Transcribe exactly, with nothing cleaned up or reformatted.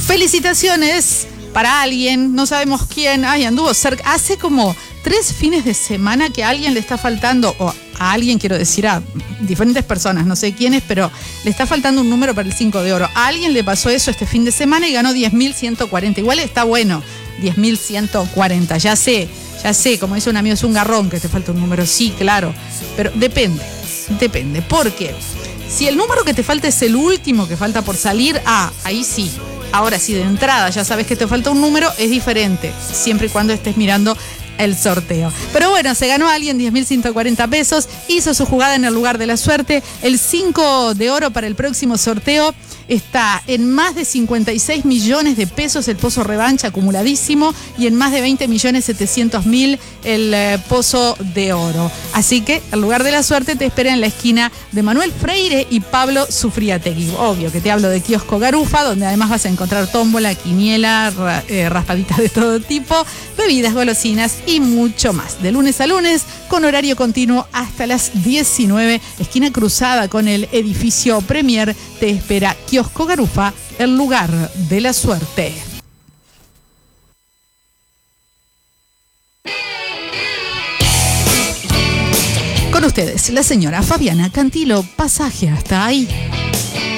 Felicitaciones para alguien, no sabemos quién. Ay, anduvo cerca. Hace como tres fines de semana que a alguien le está faltando, o a alguien quiero decir, a diferentes personas, no sé quiénes, pero le está faltando un número para el cinco de oro. A alguien le pasó eso este fin de semana y ganó diez mil ciento cuarenta. Igual está bueno, diez mil ciento cuarenta. Ya sé, ya sé, como dice un amigo, es un garrón que te falta un número. Sí, claro, pero depende, depende. Porque si el número que te falta es el último que falta por salir, ah, ahí sí. Ahora, si de entrada ya sabes que te falta un número, es diferente, siempre y cuando estés mirando el sorteo. Pero bueno, se ganó a alguien diez mil ciento cuarenta pesos, hizo su jugada en el lugar de la suerte. El cinco de oro para el próximo sorteo está en más de cincuenta y seis millones de pesos el pozo revancha acumuladísimo y en más de veinte millones setecientos mil el eh, pozo de oro. Así que el lugar de la suerte te espera en la esquina de Manuel Freire y Pablo Sufriategui. Obvio que te hablo de Kiosco Garufa, donde además vas a encontrar tómbola, quiniela, ra, eh, raspaditas de todo tipo, bebidas, golosinas y mucho más. De lunes a lunes, con horario continuo hasta las diecinueve, esquina cruzada con el edificio Premier, te espera Kiosco Garufa, el lugar de la suerte. Con ustedes, la señora Fabiana Cantilo, pasaje hasta ahí.